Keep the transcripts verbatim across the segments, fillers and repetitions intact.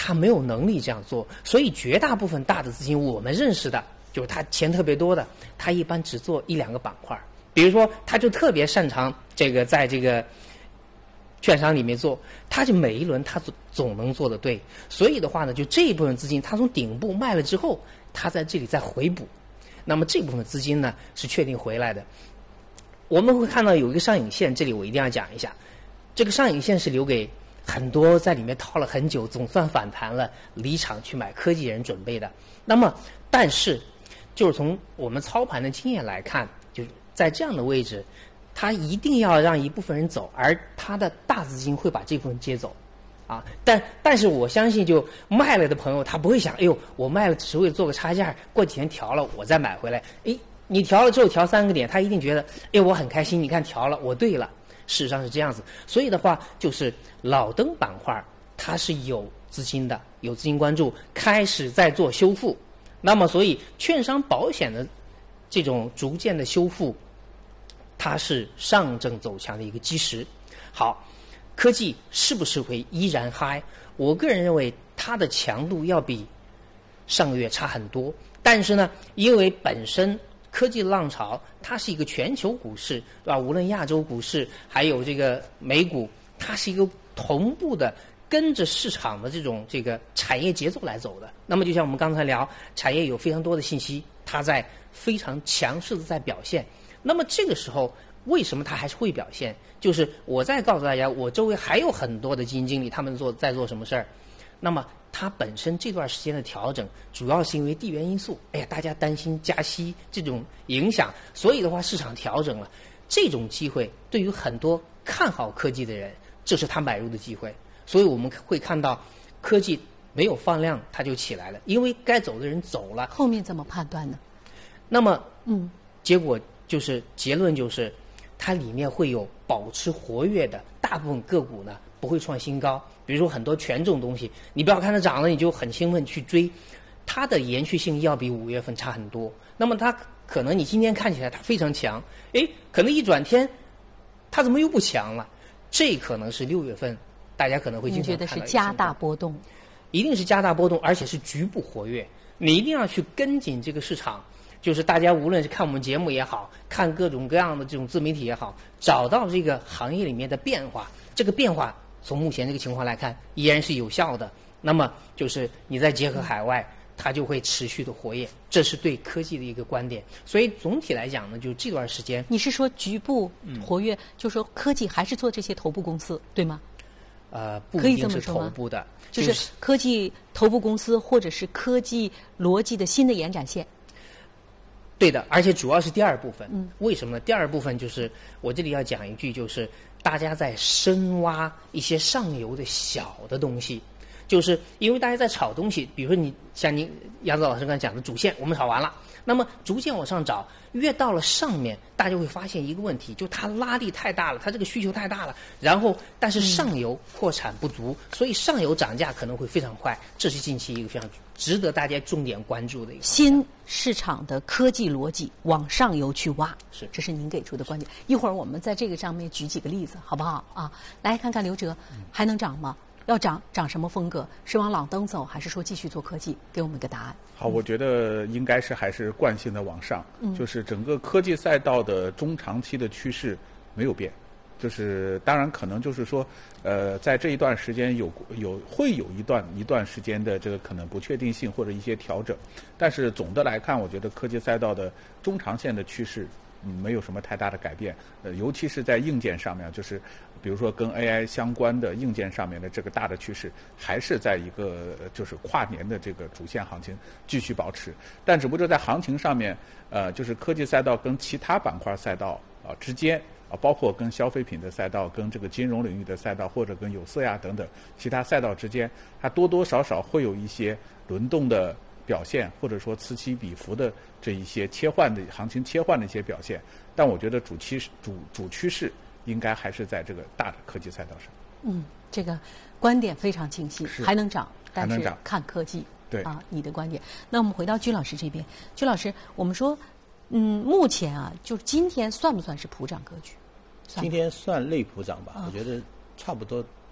他没有能力这样做，所以绝大部分大的资金我们认识的，就是他钱特别多的，他一般只做一两个板块。比如说，他就特别擅长这个在这个券商里面做，他就每一轮他总总能做得对。所以的话呢，就这一部分资金，他从顶部卖了之后，他在这里再回补，那么这部分资金呢是确定回来的。我们会看到有一个上影线，这里我一定要讲一下，这个上影线是留给很多在里面套了很久，总算反弹了，离场去买科技人准备的。那么，但是就是从我们操盘的经验来看，就是在这样的位置，他一定要让一部分人走，而他的大资金会把这部分接走，啊，但但是我相信，就卖了的朋友，他不会想，哎呦，我卖了只是为了做个差价，过几天调了我再买回来。哎，你调了之后调三个点，他一定觉得，哎，我很开心，你看调了，我对了。事实上是这样子，所以的话，就是老登板块它是有资金的，有资金关注，开始在做修复。那么，所以券商保险的这种逐渐的修复，它是上证走强的一个基石。好，科技是不是会依然嗨？我个人认为它的强度要比上个月差很多，但是呢，因为本身科技浪潮它是一个全球股市，对吧？无论亚洲股市还有这个美股，它是一个同步的跟着市场的这种这个产业节奏来走的。那么就像我们刚才聊，产业有非常多的信息，它在非常强势的在表现。那么这个时候为什么它还是会表现？就是我再告诉大家，我周围还有很多的基金经理，他们做在做什么事儿？那么它本身这段时间的调整，主要是因为地缘因素。哎呀，大家担心加息这种影响，所以的话市场调整了。这种机会对于很多看好科技的人，这是他买入的机会。所以我们会看到科技没有放量，它就起来了，因为该走的人走了。 后面怎么判断呢？ 那么， 嗯， 结果就是结论就是，它里面会有保持活跃的大部分个股呢，不会创新高。比如说很多权重东西，你不要看它涨了你就很兴奋去追，它的延续性要比五月份差很多。那么它可能你今天看起来它非常强，诶，可能一转天，它怎么又不强了？这可能是六月份大家可能会经常看到的。 你觉得是加大波动？ 一定是加大波动，而且是局部活跃。你一定要去跟紧这个市场，就是大家无论是看我们节目也好，看各种各样的这种自媒体也好，找到这个行业里面的变化，这个变化从目前这个情况来看依然是有效的。那么就是你再结合海外，它就会持续的活跃，这是对科技的一个观点。所以总体来讲呢，就这段时间， 你是说局部活跃，嗯、就是说科技还是做这些头部公司，对吗？ 呃，不一定是头部的， 就是、就是科技头部公司或者是科技逻辑的新的延展线。 对的，而且主要是第二部分。 嗯， 为什么呢？第二部分就是我这里要讲一句，就是大家在深挖一些上游的小的东西，就是因为大家在炒东西，比如说你像您杨子老师刚才讲的主线，我们炒完了，那么逐渐往上找，越到了上面，大家会发现一个问题，就它拉力太大了，它这个需求太大了，然后但是上游扩产不足，嗯、所以上游涨价可能会非常快，这是近期一个非常值得大家重点关注的一个新市场的科技逻辑往上游去挖， 是， 这是您给出的观点。一会儿我们在这个上面举几个例子，好不好啊？来看看刘哲，还能涨吗？要涨涨什么风格？是往老登走，还是说继续做科技？给我们个答案。 好，我觉得应该是还是惯性的往上，嗯、就是整个科技赛道的中长期的趋势没有变。就是当然可能就是说，呃，在这一段时间有有会有一段一段时间的这个可能不确定性或者一些调整，但是总的来看，我觉得科技赛道的中长线的趋势。嗯，没有什么太大的改变，呃，尤其是在硬件上面，就是比如说跟 A I 相关的硬件上面的这个大的趋势，还是在一个就是跨年的这个主线行情继续保持。但只不过在行情上面，呃，就是科技赛道跟其他板块赛道啊、呃、之间啊，包括跟消费品的赛道、跟这个金融领域的赛道，或者跟有色呀等等其他赛道之间，它多多少少会有一些轮动的表现，或者说此起彼伏的这一些切换的行情切换的一些表现，但我觉得主趋主主趋势应该还是在这个大的科技赛道上。 嗯，这个观点非常清晰，还能涨，但是看科技。 对啊，你的观点。那我们回到居老师这边，居老师，我们说，嗯，目前啊，就是今天算不算是普涨格局？ 今天算类普涨吧，嗯、我觉得差不多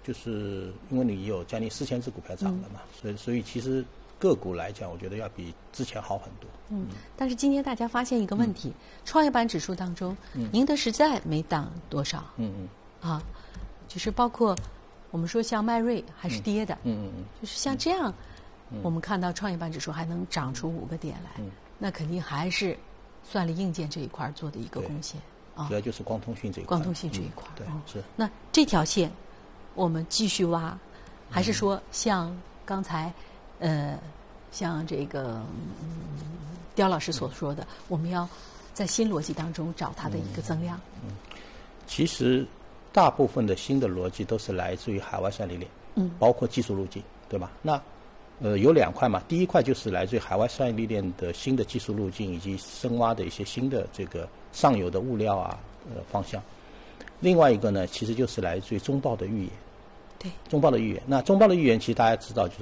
就是因为你有将近四千只股票涨了嘛，嗯、所以所以其实个股来讲，我觉得要比之前好很多。 嗯，但是今天大家发现一个问题，嗯、创业板指数当中，嗯、宁德时代没涨多少。 嗯嗯。 啊，就是包括我们说像迈瑞还是跌的。 嗯嗯嗯。 就是像这样，嗯、我们看到创业板指数还能涨出五个点来，嗯、那肯定还是算力硬件这一块做的一个贡献。啊， 主要就是光通讯这一块。 光通讯这一块。 嗯、对， 哦、 是。 那这条线。我们继续挖，还是说像刚才，呃，像这个、嗯、刁老师所说的，我们要在新逻辑当中找它的一个增量？ 嗯，嗯其实大部分的新的逻辑都是来自于海外算力链， 嗯， 包括技术路径，对吧？那呃有两块嘛，第一块就是来自于海外算力链的新的技术路径以及深挖的一些新的这个上游的物料啊呃方向。另外一个呢，其实就是来自于中报的预言。 对， 中报的预言。那中报的预言，其实大家知道，就是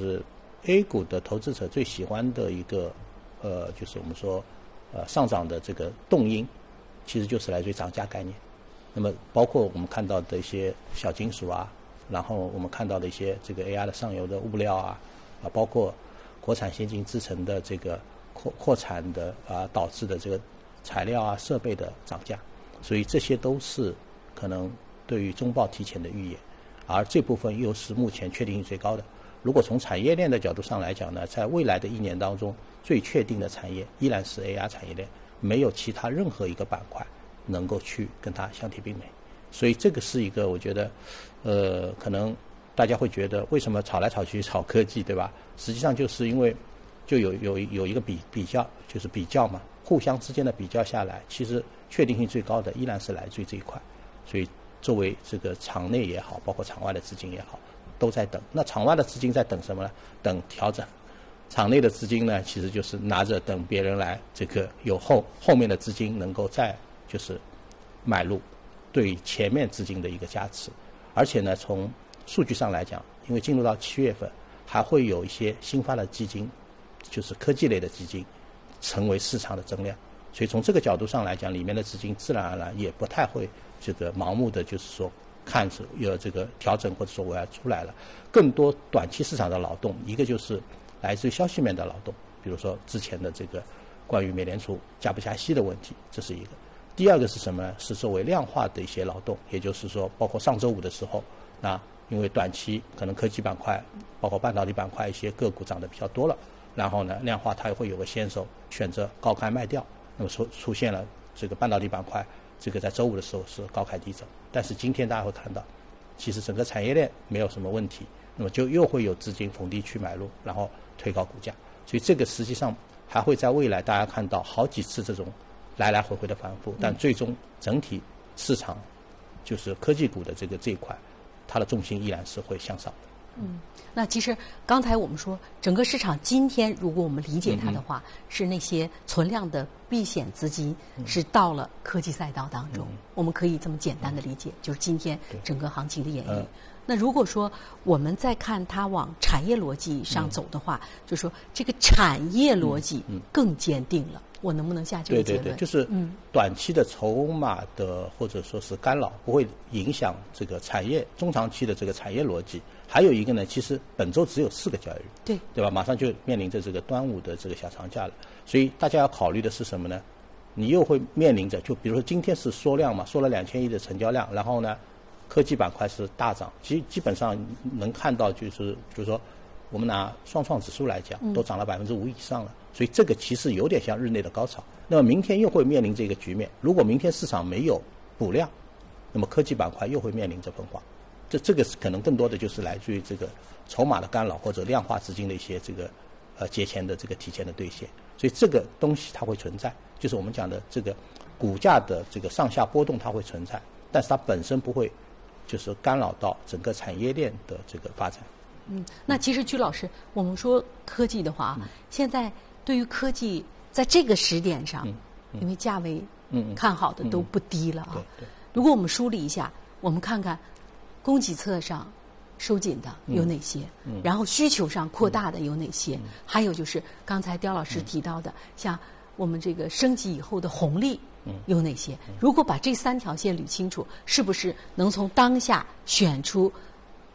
A 股的投资者最喜欢的一个，呃，就是我们说，呃，上涨的这个动因，其实就是来自于涨价概念。那么，包括我们看到的一些小金属啊，然后我们看到的一些这个 A I 的上游的物料啊，啊，包括国产先进制成的这个扩扩产的啊，导致的这个材料啊、设备的涨价，所以这些都是。可能对于中报提前的预言，而这部分又是目前确定性最高的。如果从产业链的角度上来讲呢，在未来的一年当中，最确定的产业依然是 A R 产业链，没有其他任何一个板块能够去跟它相提并美。所以这个是一个我觉得，呃，可能大家会觉得为什么炒来炒去炒科技，对吧？实际上就是因为就有有有一个比比较，就是比较嘛，互相之间的比较下来，其实确定性最高的依然是来自于这一块。所以，作为这个场内也好，包括场外的资金也好，都在等。那场外的资金在等什么呢？等调整。场内的资金呢，其实就是拿着等别人来这个有后后面的资金能够再就是买入，对前面资金的一个加持。而且呢，从数据上来讲，因为进入到七月份，还会有一些新发的基金，就是科技类的基金，成为市场的增量。所以从这个角度上来讲，里面的资金自然而然也不太会这个盲目的就是说看着有这个调整或者说我要出来了，更多短期市场的劳动，一个就是来自于消息面的劳动，比如说之前的这个关于美联储加不加息的问题，这是一个。第二个是什么呢？是作为量化的一些劳动，也就是说包括上周五的时候，那因为短期可能科技板块包括半导体板块一些个股涨得比较多了，然后呢量化它也会有个先手选择高开卖掉，那么出出现了这个半导体板块，这个在周五的时候是高开低走，但是今天大家会看到，其实整个产业链没有什么问题，那么就又会有资金逢低去买入，然后推高股价，所以这个实际上还会在未来大家看到好几次这种来来回回的反复，但最终整体市场就是科技股的这个这一块，它的重心依然是会向上的。 嗯，那其实刚才我们说，整个市场今天如果我们理解它的话，嗯、是那些存量的避险资金、嗯、是到了科技赛道当中，嗯、我们可以这么简单的理解，嗯、就是今天整个行情的演绎。嗯、那如果说我们再看它往产业逻辑上走的话，嗯、就是说这个产业逻辑更坚定了。嗯嗯我能不能下这个结论？ 对对对，就是短期的筹码的或者说是干扰不会影响这个产业中长期的这个产业逻辑。还有一个呢，其实本周只有四个交易日， 对对吧？马上就面临着这个端午的这个小长假了，所以大家要考虑的是什么呢？你又会面临着，就比如说今天是缩量嘛，缩了两千亿的成交量，然后呢，科技板块是大涨，基基本上能看到就是就是说，我们拿双创指数来讲，都涨了百分之五以上了。所以这个其实有点像日内的高潮。那么明天又会面临这个局面，如果明天市场没有补量，那么科技板块又会面临着分化。这这个可能更多的就是来自于这个筹码的干扰或者量化资金的一些这个呃节前的这个提前的兑现。所以这个东西它会存在，就是我们讲的这个股价的这个上下波动它会存在，但是它本身不会就是干扰到整个产业链的这个发展。 嗯，那其实居老师，我们说科技的话，嗯、现在对于科技在这个时点上，嗯嗯、因为价位看好的都不低了啊。 嗯嗯、对对如果我们梳理一下，我们看看供给侧上收紧的有哪些， 嗯、 然后需求上扩大的有哪些，嗯、还有就是刚才刁老师提到的，嗯、像我们这个升级以后的红利有哪些？嗯、如果把这三条线捋清楚，是不是能从当下选出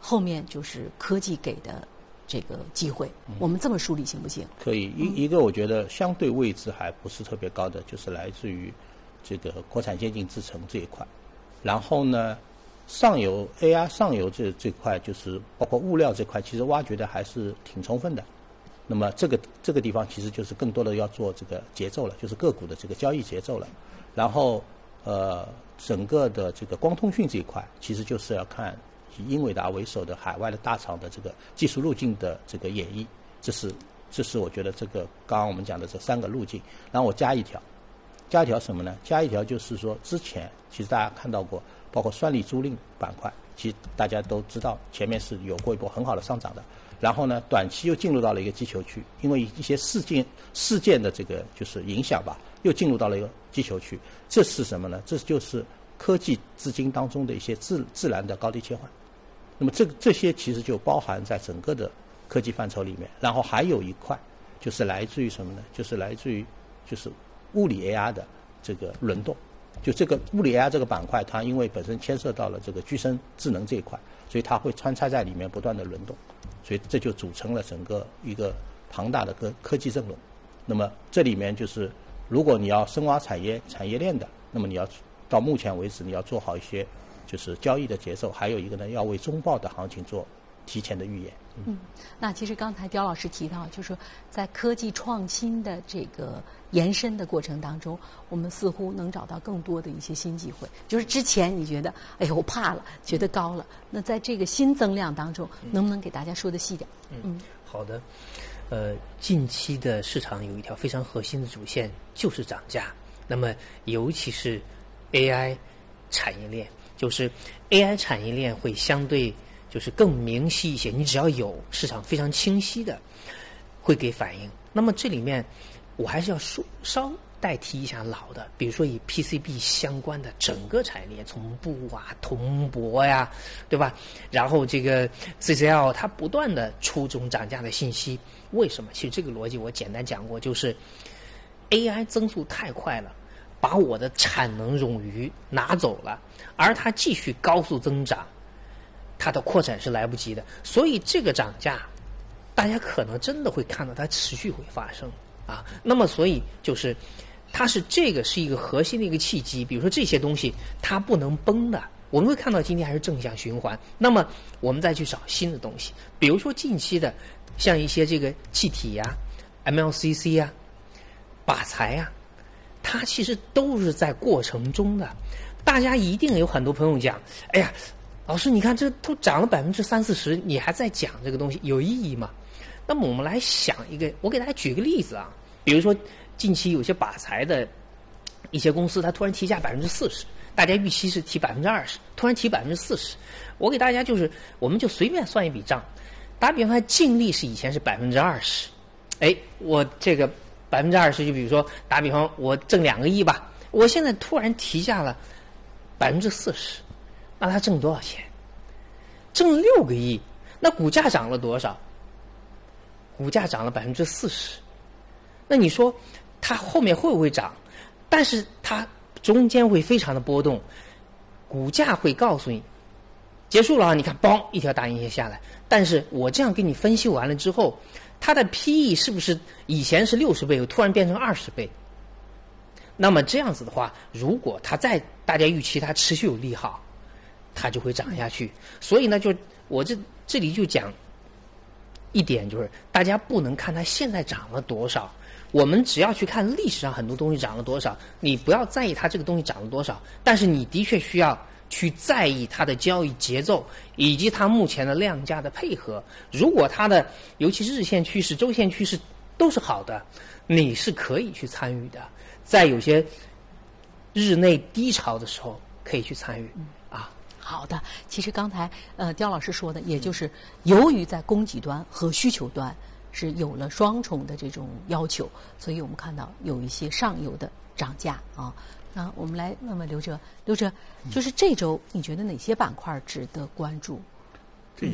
后面就是科技给的这个机会。我们这么梳理行不行？ 可以，一一个我觉得相对位置还不是特别高的，就是来自于这个国产先进制程这一块。然后呢，上游 A I 上游这这块，就是包括物料这块，其实挖掘的还是挺充分的。那么这个这个地方其实就是更多的要做这个节奏了，就是个股的这个交易节奏了。然后呃，整个的这个光通讯这一块，其实就是要看以英伟达为首的海外的大厂的这个技术路径的这个演绎，这是这是我觉得这个刚刚我们讲的这三个路径。然后我加一条，加一条什么呢？加一条就是说，之前其实大家看到过，包括算力租赁板块，其实大家都知道前面是有过一波很好的上涨的。然后呢，短期又进入到了一个击球区，因为一些事件事件的这个就是影响吧，又进入到了一个击球区。这是什么呢？这就是科技资金当中的一些自自然的高低切换。那么这个这些其实就包含在整个的科技范畴里面。然后还有一块就是来自于什么呢？就是来自于就是物理 A I 的这个轮动。就这个物理 A I 这个板块，它因为本身牵涉到了这个具身智能这一块，所以它会穿插在里面不断的轮动。所以这就组成了整个一个庞大的科科技阵容。那么这里面就是，如果你要深挖产业产业链的，那么你要到目前为止你要做好一些就是交易的节奏，还有一个呢要为中报的行情做提前的预演。 嗯，那其实刚才刁老师提到，就是说在科技创新的这个延伸的过程当中，我们似乎能找到更多的一些新机会。就是之前你觉得，哎呦我怕了，觉得高了，那在这个新增量当中，能不能给大家说的细点？ 嗯，嗯好的。呃，近期的市场有一条非常核心的主线，就是涨价。那么，尤其是 A I 产业链，就是 A I 产业链会相对就是更明晰一些。你只要有市场非常清晰的，会给反应。那么这里面，我还是要说稍代替一下老的，比如说以 P C B 相关的整个产业链，从布啊、铜箔呀，对吧？然后这个 C C L 它不断的出这种涨价的信息，为什么？其实这个逻辑我简单讲过，就是 A I 增速太快了，把我的产能冗余拿走了，而它继续高速增长，它的扩展是来不及的。所以这个涨价，大家可能真的会看到它持续会发生啊。那么所以就是它是这个是一个核心的一个契机。比如说这些东西它不能崩的，我们会看到今天还是正向循环。那么我们再去找新的东西，比如说近期的像一些这个气体呀、M L C C 呀、靶材呀，它其实都是在过程中的。大家一定有很多朋友讲，哎呀，老师你看这都涨了百分之三四十，你还在讲这个东西有意义吗？那么我们来想一个，我给大家举个例子啊，比如说近期有些靶材的一些公司，它突然提价百分之四十，大家预期是提百分之二十，突然提百分之四十，我给大家就是，我们就随便算一笔账，打比方，净利是以前是百分之二十，哎，我这个百分之二十，就比如说打比方，我挣两个亿吧，我现在突然提价了百分之四十，那他挣多少钱？挣六个亿，那股价涨了多少？股价涨了百分之四十，那你说它后面会不会涨？但是它中间会非常的波动，股价会告诉你结束了啊！你看，嘣，一条大阴线下来。但是我这样给你分析完了之后，它的 P E 是不是以前是六十倍，突然变成二十倍？那么这样子的话，如果它在大家预期它持续有利好，它就会涨下去。所以呢，就我这这里就讲一点，就是大家不能看它现在涨了多少，我们只要去看历史上很多东西涨了多少，你不要在意它这个东西涨了多少，但是你的确需要去在意它的交易节奏以及它目前的量价的配合。如果它的尤其是日线趋势、周线趋势都是好的，你是可以去参与的。在有些日内低潮的时候，可以去参与啊。 好的，其实刚才呃刁老师说的，也就是由于在供给端和需求端是有了双重的这种要求，所以我们看到有一些上游的涨价啊。那我们来问问刘哲，刘哲，就是这周你觉得哪些板块值得关注？ 这一周，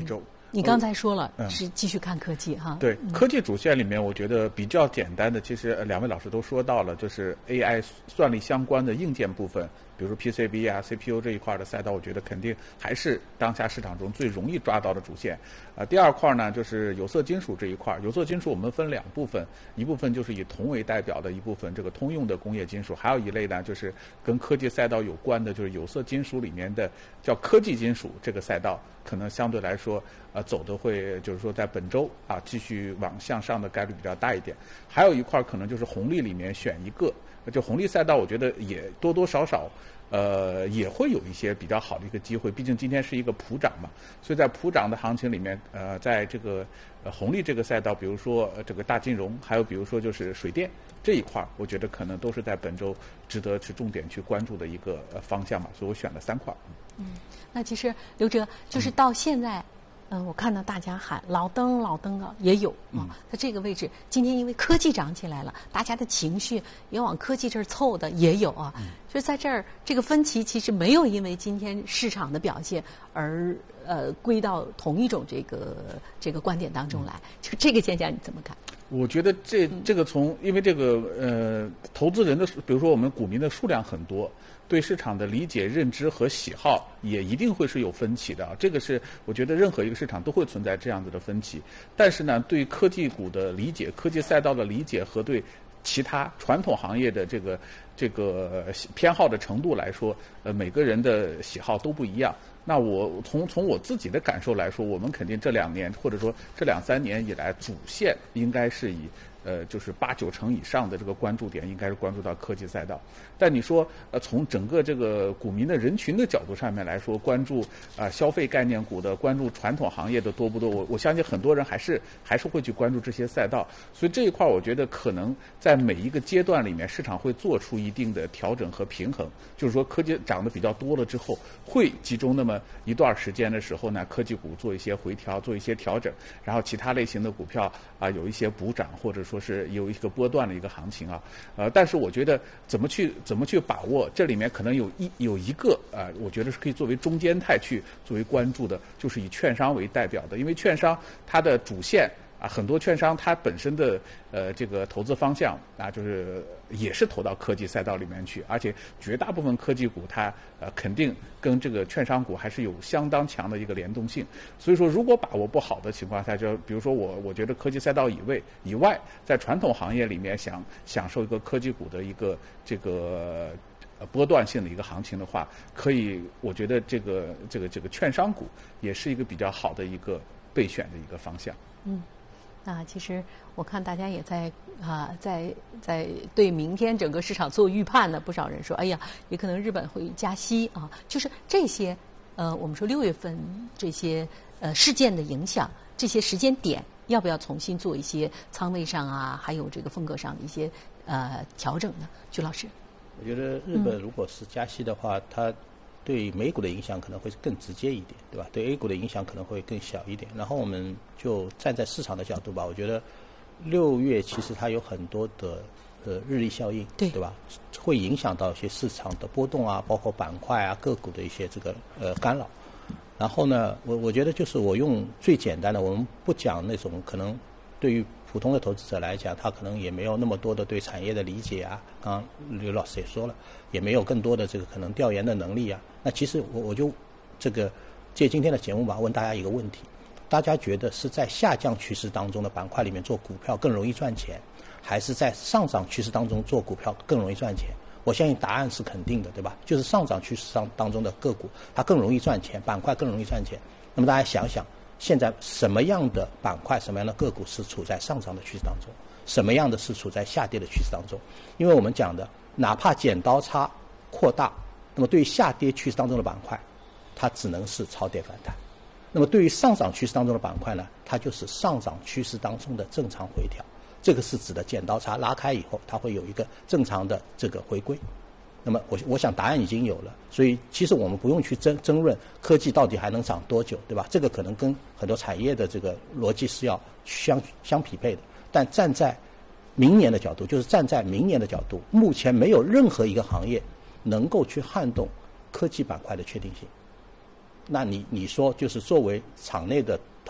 你刚才说了、嗯、是继续看科技哈。 对、嗯，科技主线里面，我觉得比较简单的，其实两位老师都说到了，就是 A I 算力相关的硬件部分，比如说 P C B 啊、C P U 这一块的赛道，我觉得肯定还是当下市场中最容易抓到的主线。啊，第二块呢，就是有色金属这一块。有色金属我们分两部分，一部分就是以铜为代表的一部分这个通用的工业金属，还有一类呢就是跟科技赛道有关的，就是有色金属里面的叫科技金属这个赛道，可能相对来说呃走的会就是说在本周啊继续往向上的概率比较大一点。还有一块可能就是红利里面选一个，就红利赛道我觉得也多多少少呃也会有一些比较好的一个机会，毕竟今天是一个普涨嘛，所以在普涨的行情里面，呃在这个呃红利这个赛道，比如说、呃、这个大金融，还有比如说就是水电这一块，我觉得可能都是在本周值得去重点去关注的一个、呃、方向嘛，所以我选了三块。 嗯，那其实刘哲就是到现在。嗯嗯，我看到大家喊老登老登啊，也有啊，在这个位置，今天因为科技涨起来了，大家的情绪也往科技这儿凑的也有啊，所以在这儿这个分歧其实没有因为今天市场的表现而呃归到同一种这个这个观点当中来，就这个现象你怎么看？ 我觉得这这个从因为这个呃投资人的，比如说我们股民的数量很多。对市场的理解、认知和喜好也一定会是有分歧的啊，这个是我觉得任何一个市场都会存在这样子的分歧。但是呢，对科技股的理解、科技赛道的理解和对其他传统行业的这个这个偏好的程度来说，呃，每个人的喜好都不一样。那我从从我自己的感受来说，我们肯定这两年或者说这两三年以来，主线应该是以。呃，就是八九成以上的这个关注点应该是关注到科技赛道，但你说呃，从整个这个股民的人群的角度上面来说，关注啊、呃、消费概念股的、关注传统行业的多不多？我我相信很多人还是还是会去关注这些赛道，所以这一块我觉得可能在每一个阶段里面，市场会做出一定的调整和平衡。就是说，科技涨得比较多了之后，会集中那么一段时间的时候呢，科技股做一些回调，做一些调整，然后其他类型的股票啊、呃、有一些补涨或者说是有一个波段的一个行情啊，呃，但是我觉得怎么去怎么去把握，这里面可能有一有一个啊、呃，我觉得是可以作为中间态去作为关注的，就是以券商为代表的，因为券商它的主线啊，很多券商它本身的呃这个投资方向啊，就是也是投到科技赛道里面去，而且绝大部分科技股它呃肯定跟这个券商股还是有相当强的一个联动性。所以说，如果把握不好的情况下，就比如说我我觉得科技赛道以外以外，在传统行业里面想享受一个科技股的一个这个呃波段性的一个行情的话，可以，我觉得这个这个这个券商股也是一个比较好的一个备选的一个方向。 嗯。那其实我看大家也在啊，在在对明天整个市场做预判呢。不少人说，哎呀，也可能日本会加息啊。就是这些呃，我们说六月份这些呃事件的影响，这些时间点，要不要重新做一些仓位上啊，还有这个风格上的一些呃调整呢？曲老师， 我觉得日本如果是加息的话，嗯、它对美股的影响可能会更直接一点，对吧？对 A 股的影响可能会更小一点。然后我们就站在市场的角度吧，我觉得六月其实它有很多的呃日历效应， 对对吧？会影响到一些市场的波动啊，包括板块啊、个股的一些这个呃干扰。然后呢，我我觉得就是我用最简单的，我们不讲那种可能对于普通的投资者来讲，他可能也没有那么多的对产业的理解啊。刚刚刘老师也说了，也没有更多的这个可能调研的能力啊。那其实我我就这个借今天的节目吧，问大家一个问题：大家觉得是在下降趋势当中的板块里面做股票更容易赚钱，还是在上涨趋势当中做股票更容易赚钱？我相信答案是肯定的，对吧？就是上涨趋势上当中的个股，它更容易赚钱，板块更容易赚钱。那么大家想想，现在什么样的板块、什么样的个股是处在上涨的趋势当中，什么样的是处在下跌的趋势当中？因为我们讲的，哪怕剪刀差扩大，那么对于下跌趋势当中的板块，它只能是超跌反弹；那么对于上涨趋势当中的板块呢，它就是上涨趋势当中的正常回调。这个是指的剪刀差拉开以后，它会有一个正常的这个回归。那么我我想答案已经有了，所以其实我们不用去争争论科技到底还能涨多久，对吧？这个可能跟很多产业的这个逻辑是要相相匹配的。但站在明年的角度，就是站在明年的角度，目前没有任何一个行业能够去撼动科技板块的确定性。那你你说就是作为场内的投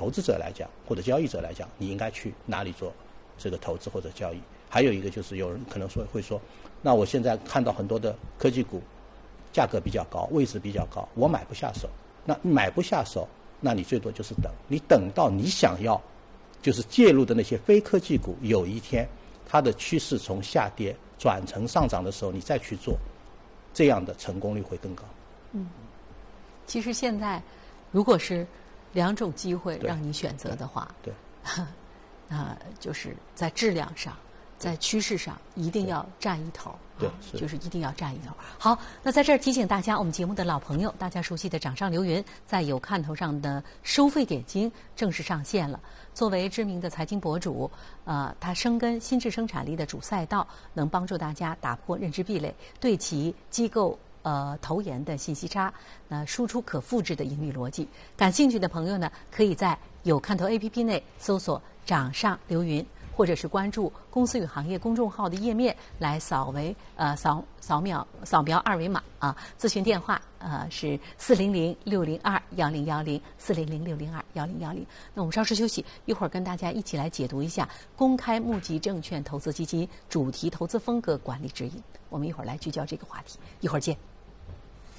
投资者来讲或者交易者来讲，你应该去哪里做这个投资或者交易。还有一个就是有人可能说会说，那我现在看到很多的科技股价格比较高，位置比较高，我买不下手。那买不下手，那你最多就是等，你等到你想要就是介入的那些非科技股有一天它的趋势从下跌转成上涨的时候，你再去做，这样的成功率会更高。 嗯，其实现在如果是两种机会让你选择的话， 对， 那就是在质量上，在趋势上一定要占一头。 对， 啊、就是一定要占一头。好，那在这儿提醒大家，我们节目的老朋友，大家熟悉的掌上留云，在有看头上的收费点睛正式上线了。作为知名的财经博主，呃，他深耕新质生产力的主赛道，能帮助大家打破认知壁垒，对其机构呃投研的信息差，那输出可复制的盈利逻辑。感兴趣的朋友呢，可以在有看头 A P P 内搜索掌上留云，或者是关注公司与行业公众号的页面来扫为呃扫扫描扫描二维码啊。咨询电话呃是四零零六零二幺零幺零四零零六零二幺零幺零。那我们稍事休息，一会儿跟大家一起来解读一下公开募集证券投资基金主题投资风格管理指引。我们一会儿来聚焦这个话题，一会儿见。